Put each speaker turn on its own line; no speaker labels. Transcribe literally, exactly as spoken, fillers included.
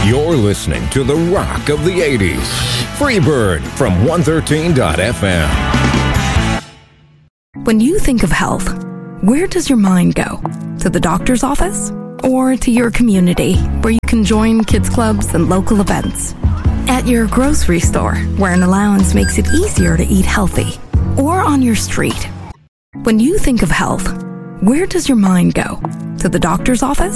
You're listening to the rock of the eighties. Freebird from one thirteen dot f m.
When you think of health, where does your mind go? To the doctor's office? Or to your community, where you can join kids clubs and local events? At your grocery store, where an allowance makes it easier to eat healthy? Or on your street? When you think of health, where does your mind go? To the doctor's office?